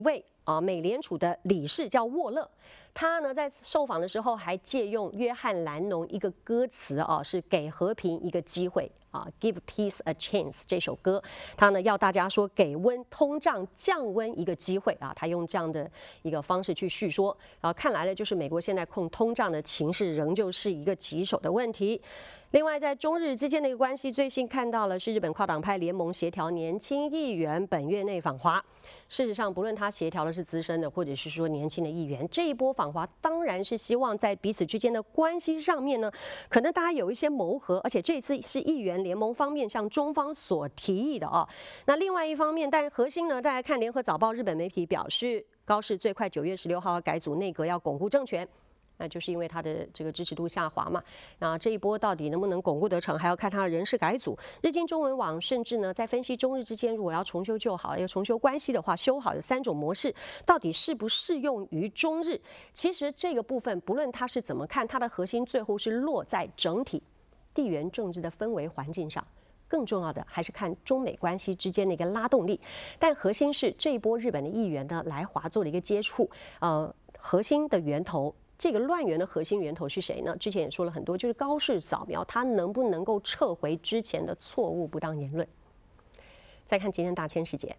位美联储的理事叫沃勒，他呢在受访的时候还借用约翰兰农一个歌词是给和平一个机会，Give Peace a Chance 这首歌，他呢要大家说给通胀降温一个机会他用这样的一个方式去叙说看来呢就是美国现在控通胀的情势仍旧是一个棘手的问题。另外，在中日之间的一个关系，最新看到了是日本跨党派联盟协调年轻议员本月内访华。事实上，不论他协调的是资深的，或者是说年轻的议员，这一波访华当然是希望在彼此之间的关系上面呢，可能大家有一些谋合，而且这次是议员联盟方面向中方所提议的那另外一方面，但核心呢，大家看联合早报日本媒体表示，高市最快9月16号要改组内阁，要巩固政权。那就是因为他的这个支持度下滑嘛，那这一波到底能不能巩固得成，还要看他的人事改组。日经中文网甚至呢在分析中日之间如果要重修旧好，要重修关系的话，修好的3种模式到底适不适用于中日？其实这个部分不论他是怎么看，它的核心最后是落在整体地缘政治的氛围环境上。更重要的还是看中美关系之间的一个拉动力，但核心是这一波日本的议员呢来华做了一个接触，核心的源头。这个乱源的核心源头是谁呢？之前也说了很多，就是高市早苗，他能不能够撤回之前的错误不当言论？再看今天大千世界，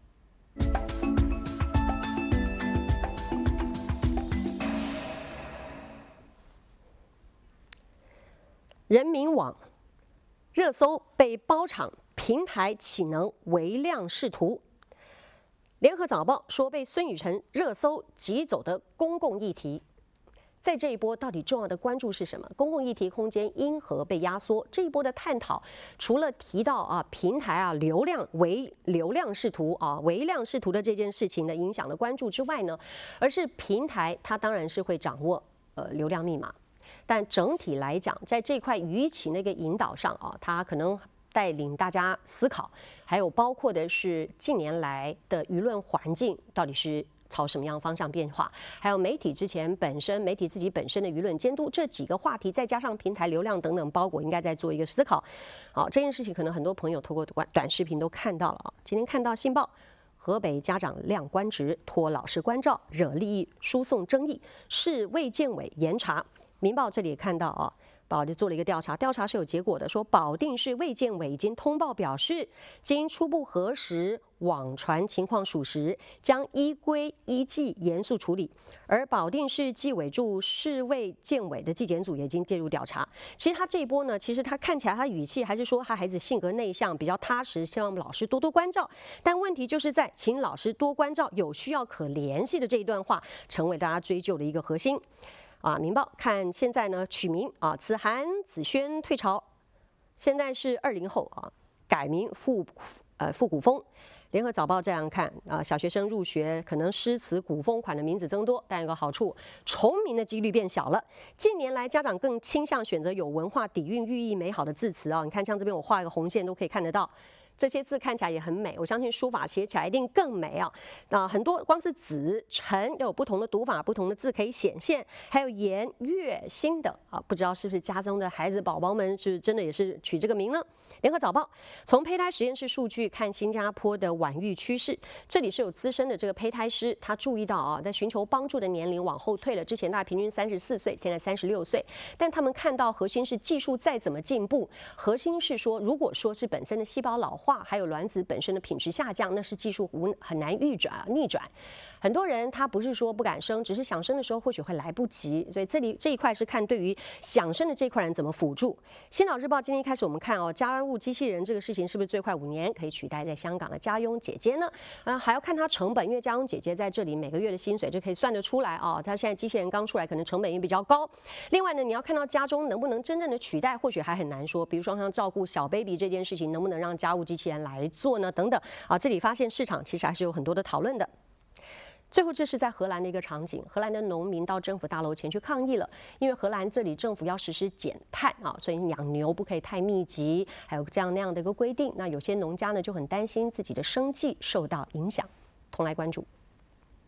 人民网热搜被包场，平台岂能唯量是图？联合早报说被孙宇晨热搜挤走的公共议题。在这一波到底重要的关注是什么？公共议题空间因何被压缩？这一波的探讨，除了提到平台流量为流量视图唯量视图的这件事情的影响的关注之外呢，而是平台它当然是会掌握流量密码，但整体来讲，在这块舆情的一个引导上它可能带领大家思考，还有包括的是近年来的舆论环境到底是朝什么样方向变化，还有媒体自己本身的舆论监督，这几个话题再加上平台流量等等包裹，应该在做一个思考。这件事情可能很多朋友透过短视频都看到了今天看到信报，河北家长亮官职，托老师关照，惹利益输送争议，市卫健委严查。民报这里也看到保就做了一个调查，调查是有结果的，说保定市卫健委已经通报表示，经初步核实网传情况属实，将依规依纪严肃处理。而保定市纪委驻市卫健委的纪检组也已经介入调查。其实他这一波呢，其实他看起来他语气还是说他孩子性格内向，比较踏实，希望老师多多关照。但问题就是在请老师多关照，有需要可联系的这一段话，成为大家追究的一个核心。民报看现在呢，取名子涵、子轩退潮，现在是20后改名复古风。联合早报这样看小学生入学可能诗词古风款的名字增多，但有个好处，重名的几率变小了。近年来，家长更倾向选择有文化底蕴、寓意美好的字词你看像这边我画一个红线都可以看得到。这些字看起来也很美，我相信书法写起来一定更美很多光是子、辰都有不同的读法，不同的字可以显现，还有颜、月、新的不知道是不是家中的孩子宝宝们是真的也是取这个名呢？联合早报从胚胎实验室数据看新加坡的晚育趋势，这里是有资深的这个胚胎师，他注意到在寻求帮助的年龄往后退了，之前大概平均34岁，现在36岁，但他们看到核心是技术再怎么进步，核心是说如果说是本身的细胞老化，还有卵子本身的品质下降，那是技术很难逆转。很多人他不是说不敢生，只是想生的时候或许会来不及，所以这一块是看对于想生的这块人怎么辅助。新岛日报今天一开始我们看家务机器人这个事情是不是最快5年可以取代在香港的家佣姐姐呢？还要看它成本，因为家佣姐姐在这里每个月的薪水就可以算得出来它现在机器人刚出来，可能成本也比较高。另外呢，你要看到家中能不能真正的取代，或许还很难说。比如说像照顾小 baby 这件事情，能不能让家务机器人来做呢？等等这里发现市场其实还是有很多的讨论的。最后，这是在荷兰的一个场景，荷兰的农民到政府大楼前去抗议了，因为荷兰这里政府要实施减碳所以养牛不可以太密集，还有这样那样的一个规定。那有些农家呢就很担心自己的生计受到影响，同来关注。